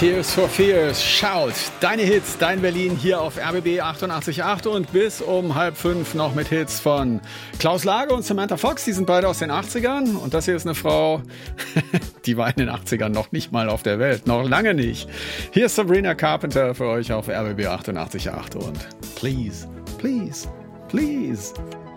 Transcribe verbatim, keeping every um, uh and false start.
Tears for Fears, Shout, deine Hits, dein Berlin hier auf R B B achtundachtzig Komma acht und bis um halb fünf noch mit Hits von Klaus Lage und Samantha Fox, die sind beide aus den achtzigern und das hier ist eine Frau, die war in den achtzigern noch nicht mal auf der Welt, noch lange nicht. Hier ist Sabrina Carpenter für euch auf R B B achtundachtzig Komma acht und please, please, please.